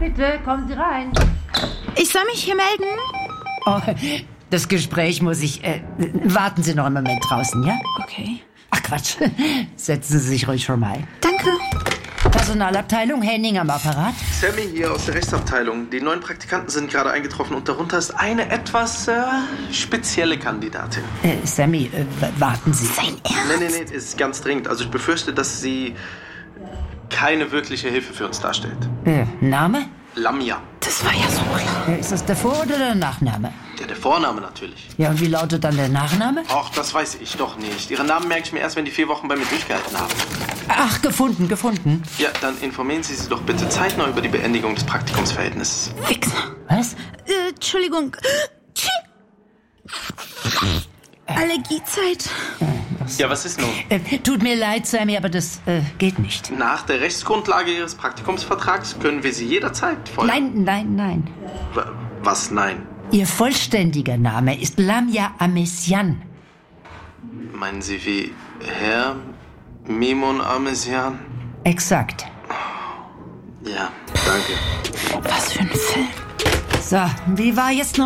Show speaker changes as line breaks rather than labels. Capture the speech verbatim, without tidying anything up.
bitte, kommen Sie rein.
Ich soll mich hier melden?
Oh, das Gespräch muss ich... Äh, warten Sie noch einen Moment draußen, ja?
Okay.
Ach Quatsch, setzen Sie sich ruhig schon mal.
Danke.
Personalabteilung, Henning am Apparat.
Sammy hier aus der Rechtsabteilung. Die neuen Praktikanten sind gerade eingetroffen und darunter ist eine etwas äh, spezielle Kandidatin.
Äh, Sammy, äh, warten Sie.
Sein Ernst?
Nee, nee, nee, ist ganz dringend. Also ich befürchte, dass sie keine wirkliche Hilfe für uns darstellt.
Äh, Name?
Lamia.
Das war ja so klar.
Äh, ist das der Vor- oder der Nachname?
Ja, der Vorname natürlich.
Ja, und wie lautet dann der Nachname?
Ach, das weiß ich doch nicht. Ihren Namen merke ich mir erst, wenn die vier Wochen bei mir durchgehalten haben.
Ach, gefunden, gefunden.
Ja, dann informieren Sie sie doch bitte zeitnah über die Beendigung des Praktikumsverhältnisses.
Wichser.
Was?
Äh, Entschuldigung. Tschi. Allergiezeit.
Ja, was ist nun?
Äh, tut mir leid, Sammy, aber das äh, geht nicht.
Nach der Rechtsgrundlage Ihres Praktikumsvertrags können wir Sie jederzeit feuern.
Nein, nein, nein.
W- Was nein?
Ihr vollständiger Name ist Lamia Amesian.
Meinen Sie wie Herr Mimon Amesian?
Exakt.
Ja, danke.
Was für ein Film.
So, wie war jetzt noch